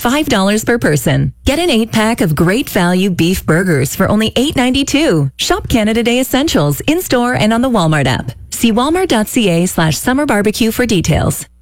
$5 per person. Get an 8-pack of great value beef burgers for only $8.92. Shop Canada Day Essentials in-store and on the Walmart app. See walmart.ca/summer barbecue for details.